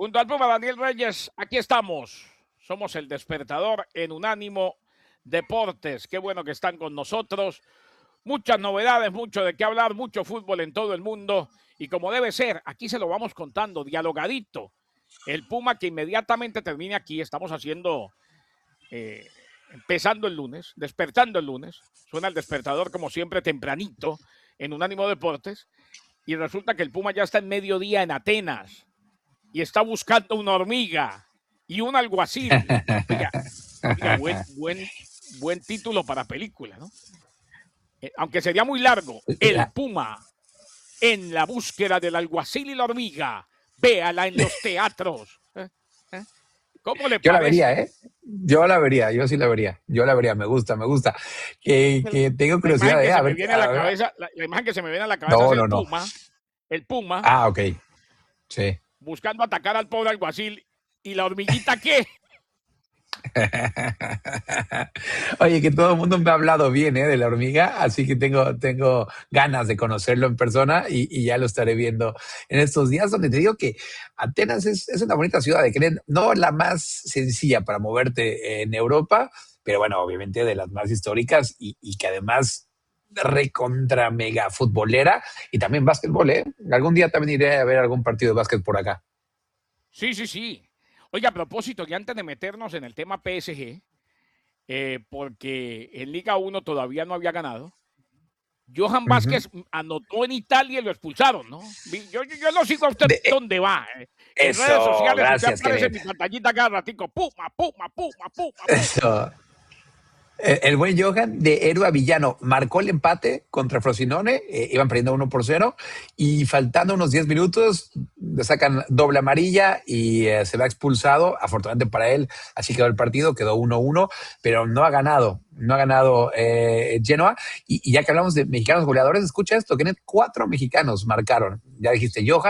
Junto al Puma Daniel Reyes, aquí estamos. Somos el despertador en Unánimo Deportes. Qué bueno que están con nosotros. Muchas novedades, mucho de qué hablar, mucho fútbol en todo el mundo. Y como debe ser, aquí se lo vamos contando, dialogadito. El Puma que inmediatamente termine aquí, estamos haciendo, empezando el lunes, despertando el lunes. Suena el despertador como siempre tempranito en Unánimo Deportes. Y resulta que el Puma ya está en mediodía en Atenas y está buscando una hormiga y un alguacil. Oiga, buen título para película, ¿no? Aunque sería muy largo. El Puma en la búsqueda del alguacil y la hormiga. Véala en los teatros. ¿Cómo le Yo la parece? vería, ¿eh? Yo la vería, yo sí la vería. Yo la vería, me gusta. Que tengo La curiosidad imagen que de, se a me ver, viene a a la ver. cabeza, la imagen que se me viene a la cabeza es No, no, no. el Puma Ah, ok. Sí. buscando atacar al pobre alguacil. ¿Y la hormiguita qué? Oye, que todo el mundo me ha hablado bien, de la hormiga, así que tengo ganas de conocerlo en persona y ya lo estaré viendo en estos días, donde te digo que Atenas es una bonita ciudad, no la más sencilla para moverte en Europa, pero bueno, obviamente de las más históricas y que además recontra mega futbolera y también básquetbol, ¿eh? Algún día también iré a ver algún partido de básquet por acá. Sí, sí, sí. Oiga, a propósito, y antes de meternos en el tema PSG, porque en Liga 1 todavía no había ganado, Johan Ujú. Vázquez anotó en Italia y lo expulsaron, ¿no? Yo lo sigo a usted De, dónde va. En redes eso, sociales usted gracias, aparece en Kenneth. mi pantallita cada ratico, Puma, Puma, Puma, Puma, Puma. Eso. El buen Johan de héroe a villano marcó el empate contra Frosinone, iban perdiendo 1-0 y faltando unos 10 minutos le sacan doble amarilla y se va expulsado, afortunadamente para él, así quedó el partido, quedó 1-1, pero no ha ganado Genoa y ya que hablamos de mexicanos goleadores, escucha esto, que 4 mexicanos marcaron, ya dijiste Johan,